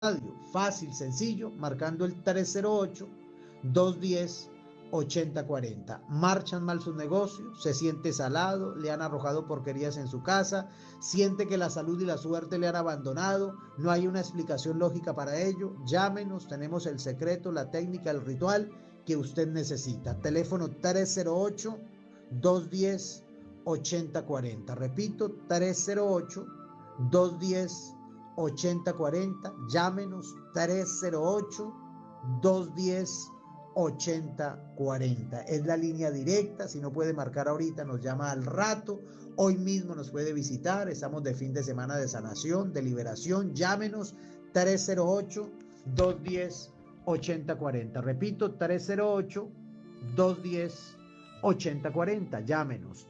Fácil, sencillo, marcando el 308-210-8040. Marchan mal sus negocios, se siente salado, le han arrojado porquerías en su casa, siente que la salud y la suerte le han abandonado, no hay una explicación lógica para ello. Llámenos, tenemos el secreto, la técnica, el ritual que usted necesita. Teléfono 308-210-8040. Repito, 308-210-8040. Llámenos 308-210-8040. Es la línea directa. Si no puede marcar ahorita, nos llama al rato. Hoy mismo nos puede visitar. Estamos de fin de semana de sanación, de liberación. Llámenos 308-210-8040. Repito, 308-210-8040. Llámenos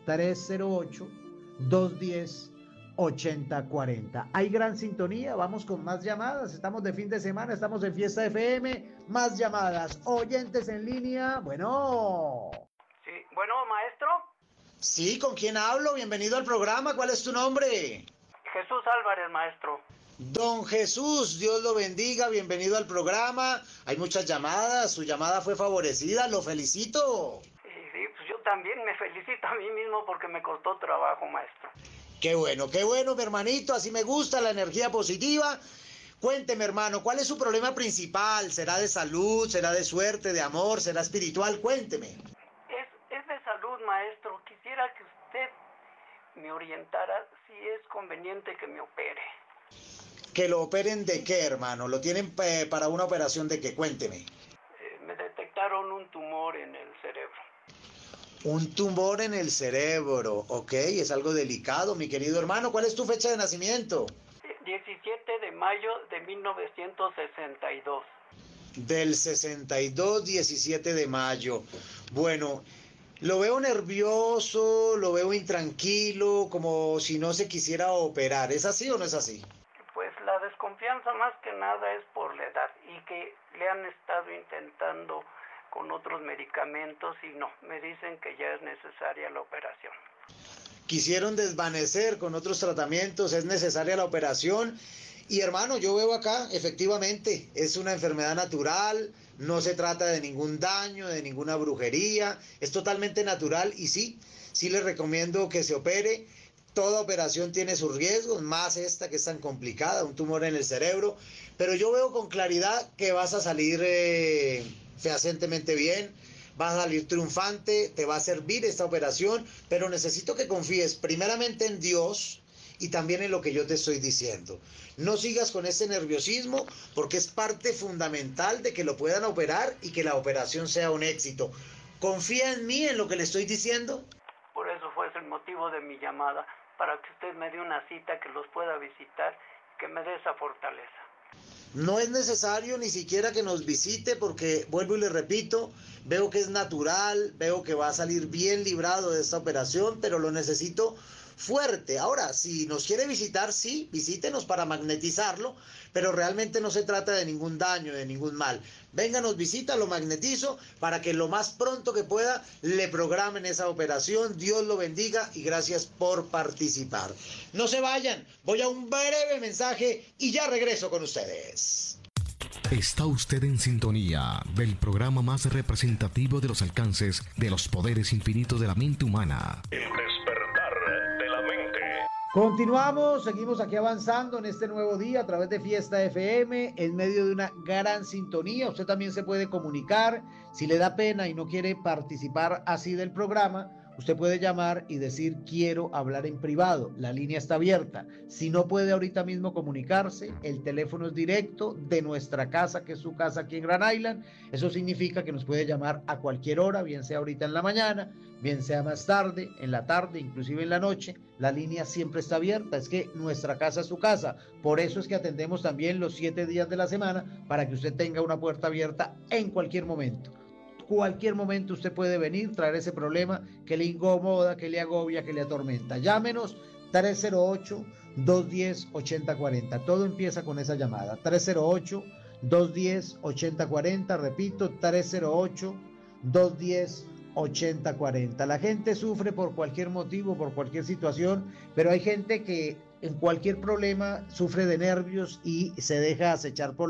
308-210-8040. Hay gran sintonía, vamos con más llamadas. Estamos de fin de semana, estamos en Fiesta FM. Más llamadas, oyentes en línea. Bueno. Sí, bueno, maestro. Sí, ¿con quién hablo? Bienvenido al programa. ¿Cuál es tu nombre? Jesús Álvarez, maestro. Don Jesús, Dios lo bendiga, bienvenido al programa. Hay muchas llamadas, su llamada fue favorecida, lo felicito. Sí, pues yo también me felicito a mí mismo porque me costó trabajo, maestro. Qué bueno, mi hermanito, así me gusta la energía positiva. Cuénteme, hermano, ¿cuál es su problema principal? ¿Será de salud, será de suerte, de amor, será espiritual? Cuénteme. Es de salud, maestro. Quisiera que usted me orientara si es conveniente que me opere. ¿Que lo operen de qué, hermano? ¿Lo tienen para una operación de qué? Cuénteme. Me detectaron un tumor en el cerebro. Un tumor en el cerebro, ok, es algo delicado, mi querido hermano. ¿Cuál es tu fecha de nacimiento? 17 de mayo de 1962. Del 62, 17 de mayo. Bueno, lo veo nervioso, lo veo intranquilo, como si no se quisiera operar. ¿Es así o no es así? Pues la desconfianza más que nada es por la edad y que le han estado intentando con otros medicamentos y no, me dicen que ya es necesaria la operación. Quisieron desvanecer con otros tratamientos, es necesaria la operación. Y hermano, yo veo acá, efectivamente, es una enfermedad natural, no se trata de ningún daño, de ninguna brujería, es totalmente natural y sí les recomiendo que se opere. Toda operación tiene sus riesgos, más esta que es tan complicada, un tumor en el cerebro, pero yo veo con claridad que vas a salir fehacientemente bien, vas a salir triunfante, te va a servir esta operación, pero necesito que confíes primeramente en Dios y también en lo que yo te estoy diciendo. No sigas con ese nerviosismo porque es parte fundamental de que lo puedan operar y que la operación sea un éxito. ¿Confía en mí, en lo que le estoy diciendo? Por eso fue el motivo de mi llamada, para que usted me dé una cita, que los pueda visitar, que me dé esa fortaleza. No es necesario ni siquiera que nos visite porque, vuelvo y le repito, veo que es natural, veo que va a salir bien librado de esta operación, pero lo necesito fuerte. Ahora, si nos quiere visitar, sí, visítenos para magnetizarlo, pero realmente no se trata de ningún daño, de ningún mal. Venga, nos visita, lo magnetizo para que lo más pronto que pueda le programen esa operación. Dios lo bendiga y gracias por participar. No se vayan, voy a un breve mensaje y ya regreso con ustedes. Está usted en sintonía del programa más representativo de los alcances de los poderes infinitos de la mente humana. El despertar de la mente. Continuamos, seguimos aquí avanzando en este nuevo día a través de Fiesta FM, en medio de una gran sintonía. Usted también se puede comunicar. Si le da pena y no quiere participar así del programa, usted puede llamar y decir quiero hablar en privado. La línea está abierta. Si no puede ahorita mismo comunicarse, el teléfono es directo de nuestra casa, que es su casa aquí en Grand Island. Eso significa que nos puede llamar a cualquier hora, bien sea ahorita en la mañana, bien sea más tarde, en la tarde, inclusive en la noche. La línea siempre está abierta. Es que nuestra casa es su casa. Por eso es que atendemos también los 7 días de la semana, para que usted tenga una puerta abierta en cualquier momento. Cualquier momento usted puede venir, traer ese problema que le incomoda, que le agobia, que le atormenta. Llámenos 308-210-8040. Todo empieza con esa llamada. 308-210-8040. Repito, 308-210-8040. La gente sufre por cualquier motivo, por cualquier situación, pero hay gente que en cualquier problema sufre de nervios y se deja acechar por